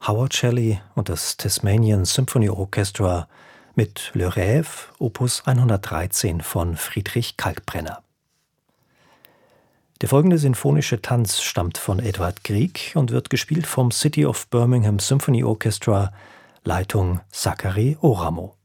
Howard Shelley und das Tasmanian Symphony Orchestra mit Le Rêve, Opus 113 von Friedrich Kalkbrenner. Der folgende sinfonische Tanz stammt von Edward Grieg und wird gespielt vom City of Birmingham Symphony Orchestra, Leitung Zachary Oramo.